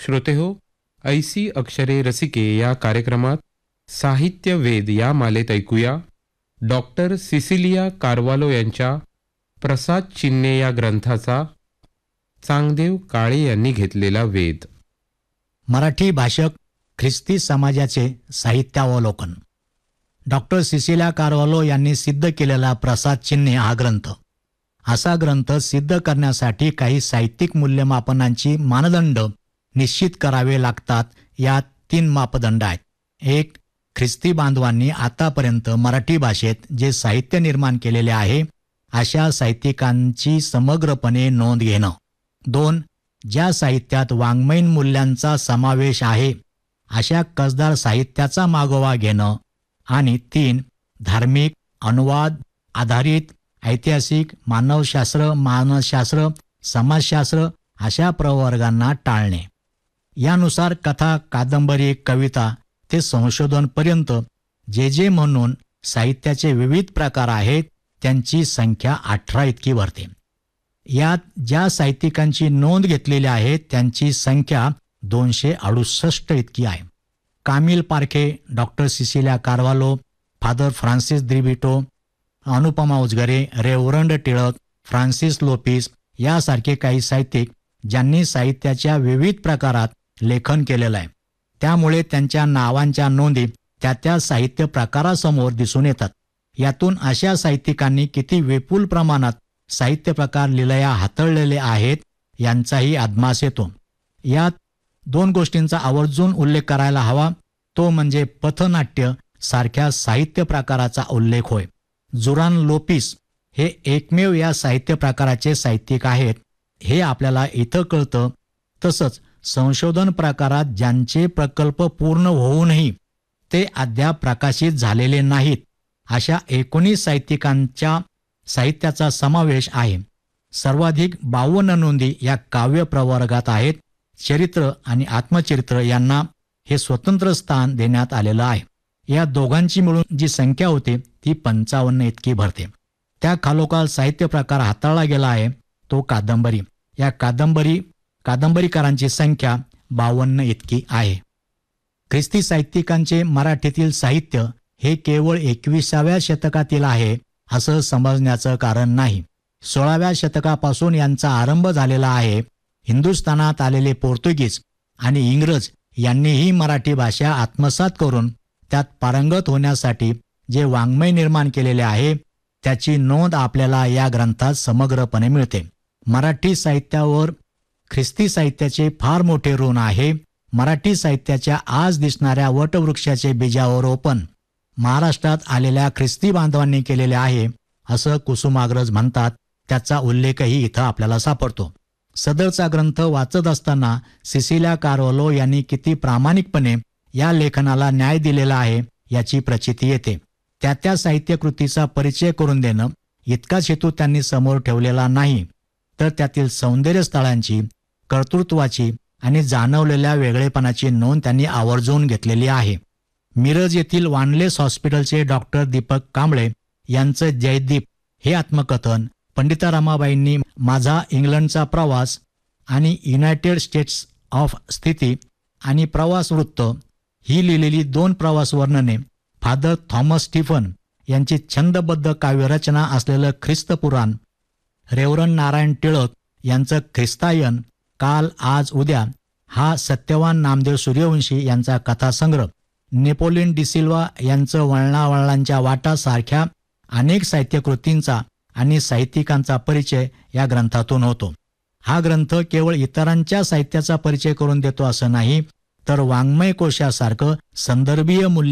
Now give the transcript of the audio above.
श्रोतेहो, ऐसी अक्षरे रसिके या कार्यक्रमात साहित्य वेद या मालेत ऐकूया डॉक्टर सिसिलिया कार्वालो यांच्या प्रसाद चिन्हे या ग्रंथाचा चांगदेव काळे यांनी घेतलेला वेध. मराठी भाषक ख्रिस्ती समाजाचे साहित्यावलोकन. डॉक्टर सिसिलिया कार्वालो यांनी सिद्ध केलेला प्रसाद चिन्हे हा ग्रंथ. असा ग्रंथ सिद्ध करण्यासाठी काही साहित्यिक मूल्यमापनांची मानदंड निश्चित करावे लागतात. यात 3 मापदंड आहेत. 1. ख्रिस्ती बांधवांनी आतापर्यंत मराठी भाषेत जे साहित्य निर्माण केलेले आहे अशा साहित्यिकांची समग्रपणे नोंद घेणं. 2. ज्या साहित्यात वाङ्मयीन मूल्यांचा समावेश आहे अशा कसदार साहित्याचा मागोवा घेणं. आणि 3. धार्मिक, अनुवाद आधारित, ऐतिहासिक, मानवशास्त्र, मानसशास्त्र, समाजशास्त्र अशा प्रवर्गांना टाळणे. यानुसार कथा, कादंबरी, कविता ते संशोधनपर्यंत जे म्हणून साहित्याचे विविध प्रकार आहेत त्यांची संख्या 18 इतकी भरते. यात ज्या साहित्यिकांची नोंद घेतलेली आहे त्यांची संख्या 268 इतकी आहे. कामिल Parkhe, doctor Sicilia Carvalho, father Francis Dibrito, Anupama Ujgare, reverend Tilak, Francis Lopes यासारखे काही साहित्यिक ज्यांनी साहित्याच्या विविध प्रकारात लेखन केलेलं आहे. त्यामुळे त्यांच्या नावांच्या नोंदी त्या साहित्य प्रकारासमोर दिसून येतात. यातून अशा साहित्यिकांनी किती विपुल प्रमाणात साहित्य प्रकार लिलया हाताळलेले आहेत यांचाही अदमास येतो. यात 2 गोष्टींचा आवर्जून उल्लेख करायला हवा. तो म्हणजे पथनाट्य सारख्या साहित्य प्रकाराचा उल्लेख होय. जुरान लोपिस हे एकमेव या साहित्य प्रकाराचे साहित्यिक आहेत हे आपल्याला इथं कळतं. तसंच संशोधन प्रकारात ज्यांचे प्रकल्प पूर्ण होऊनही ते अद्याप प्रकाशित झालेले नाहीत अशा 19 साहित्यिकांच्या साहित्याचा समावेश आहे. सर्वाधिक 52 नोंदी या काव्य प्रवर्गात आहेत. चरित्र आणि आत्मचरित्र यांना हे स्वतंत्र स्थान देण्यात आलेलं आहे. या दोघांची मिळून जी संख्या होते ती 55 इतकी भरते. त्या खालोखाल साहित्य प्रकार हाताळला गेला आहे तो कादंबरी. या कादंबरीकारांची संख्या 52 इतकी आहे. ख्रिस्ती साहित्यिकांचे मराठीतील साहित्य हे केवळ 21व्या शतकातील आहे असं समजण्याचं कारण नाही. 16व्या शतकापासून यांचा आरंभ झालेला आहे. हिंदुस्थानात आलेले पोर्तुगीज आणि इंग्रज यांनीही मराठी भाषा आत्मसात करून त्यात पारंगत होण्यासाठी जे वाङ्मय निर्माण केलेले आहे त्याची नोंद आपल्याला या ग्रंथात समग्रपणे मिळते. मराठी साहित्यावर ख्रिस्ती साहित्याचे फार मोठे ऋण आहे. मराठी साहित्याच्या आज दिसणाऱ्या वटवृक्षाचे बीजावरोपण महाराष्ट्रात आलेल्या ख्रिस्ती बांधवांनी केलेले आहे असं कुसुमाग्रज म्हणतात. त्याचा उल्लेखही इथं आपल्याला सापडतो. सदरचा ग्रंथ वाचत असताना सिसिलिया कार्वालो यांनी किती प्रामाणिकपणे या लेखनाला न्याय दिलेला आहे याची प्रचिती येते. त्या साहित्यकृतीचा परिचय करून देणं इतकाच हेतू त्यांनी समोर ठेवलेला नाही, तर त्यातील सौंदर्य स्थळांची, कर्तृत्वाची आणि जाणवलेल्या वेगळेपणाची नोंद त्यांनी आवर्जून घेतलेली आहे. मिरज येथील वानलेस हॉस्पिटलचे डॉक्टर दीपक कांबळे यांचं जयदीप हे आत्मकथन, पंडिता रमाबाईंनी माझा इंग्लंडचा प्रवास आणि युनायटेड स्टेट्स ऑफ स्थिती आणि प्रवास वृत्त ही लिहिलेली 2 प्रवास वर्णने, फादर थॉमस स्टीफन यांची छंदबद्ध काव्यरचना असलेलं ख्रिस्त पुराण, रेव्हरंड नारायण टिळक यांचं ख्रिस्तायन काल आज उद्या हा सत्यवान नामदेव सूर्यवंशी यांचा कथासंग्रह, नेपोलियन डिसिल्वा यांचं वळणावळणांच्या वाटा सारख्या अनेक साहित्यकृतींचा आणि साहित्यिकांचा परिचय या ग्रंथातून होतो. हा ग्रंथ केवळ इतरांच्या साहित्याचा परिचय करून देतो असं नाही, तर वाङ्मय कोशासारखं संदर्भीय मूल्य